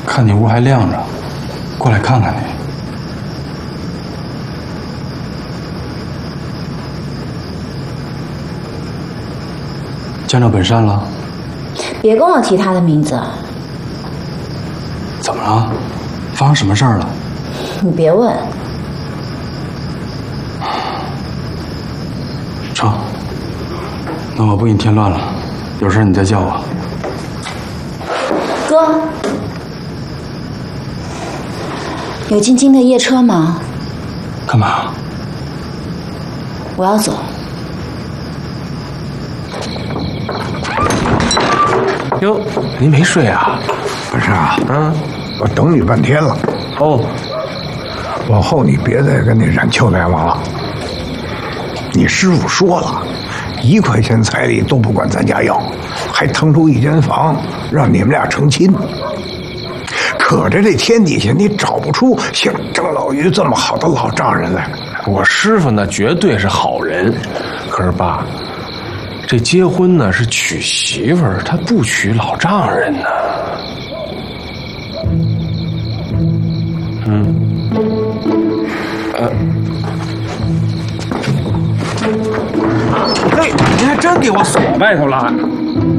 看你屋还亮着，过来看看你。见着本善了？ 别跟我提他的名字。 怎么了？发生什么事儿了？ 你别问。 成，那我不给你添乱了，有事你再叫我。 哥，有进京的夜车吗？ 干嘛？ 我要走。 哟，您没睡啊？ 不是啊，我等你半天了。 哦， 往后你别再跟那冉秋来往了。你师傅说了，1块钱彩礼都不管咱家要，还腾出一间房让你们俩成亲。可这天底下你找不出像郑老于这么好的老丈人来。 我师傅呢绝对是好人，可是爸，这结婚呢是娶媳妇儿，他不娶老丈人呢。嘿，您还真给我锁外头了。